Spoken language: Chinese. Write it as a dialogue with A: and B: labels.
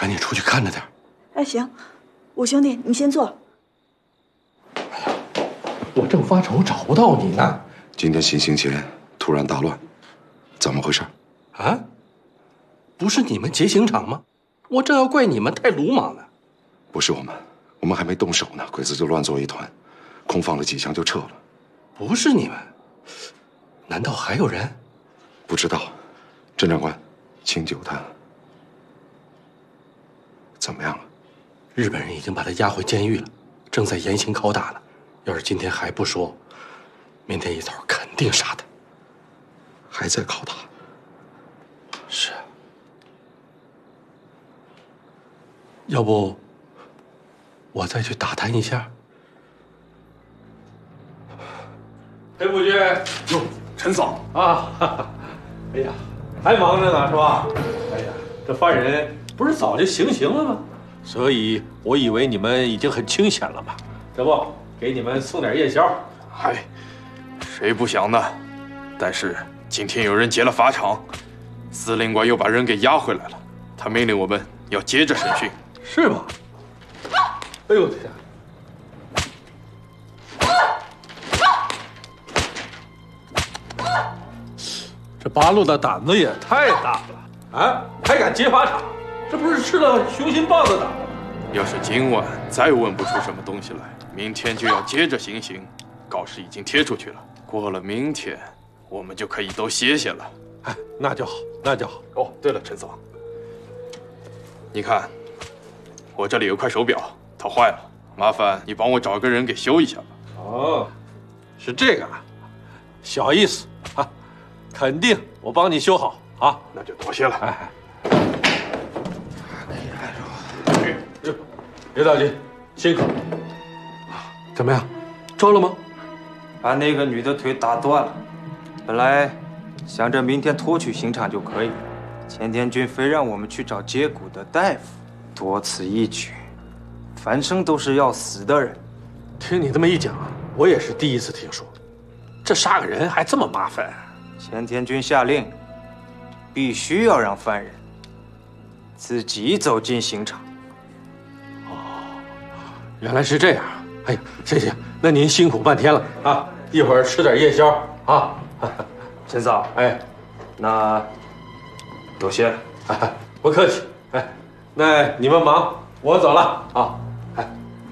A: 赶紧出去看着点。
B: 哎，行，五兄弟，你先坐。
A: 哎呀，我正发愁找不到你呢。
C: 今天行刑前突然大乱，怎么回事？
A: 啊？不是你们劫刑场吗？我正要怪你们太鲁莽呢。
C: 不是我们还没动手呢，鬼子就乱作一团，空放了几枪就撤了。
A: 不是你们？难道还有人？
C: 不知道。郑长官，清酒他怎么样了？
A: 日本人已经把他押回监狱了，正在严刑拷打呢。要是今天还不说，明天一早肯定杀他。
C: 还在拷打？
A: 是啊。要不我再去打探一下？
D: 裴副军，哟，陈嫂啊，哈哈，哎呀，还忙着呢是吧？哎呀，这犯人不是早就行刑了吗？所以我以为你们已经很清闲了嘛。这不，给你们送点夜宵。
E: 嗨，谁不想呢？但是今天有人劫了法场，司令官又把人给押回来了。他命令我们要接着审讯，
D: 是吗？哎呦我的天！这八路的胆子也太大了啊！还敢劫法场，这不是吃了雄心豹子胆了吗？
E: 要是今晚再问不出什么东西来，明天就要接着行刑。告示已经贴出去了，过了明天，我们就可以都歇歇了。
D: 哎，那就好，那就好。
E: 哦，对了，陈嫂，你看，我这里有块手表，它坏了，麻烦你帮我找个人给修一下吧。
D: 哦，是这个啊，小意思啊，肯定我帮你修好啊。
E: 那就多谢了。
D: 哎，刘大军，辛苦了。
A: 怎么样，招了吗？
F: 把那个女的腿打断了，本来想着明天拖去刑场就可以，钱天军非让我们去找接骨的大夫，多此一举，凡生都是要死的人。
D: 听你这么一讲，我也是第一次听说，这杀个人还这么麻烦。
F: 钱天军下令，必须要让犯人自己走进刑场。
D: 原来是这样，哎呀，行，那您辛苦半天了啊！一会儿吃点夜宵啊。
F: 陈嫂，
D: 哎，
F: 那多谢了。
D: 不客气。哎，那你们忙，我走了啊。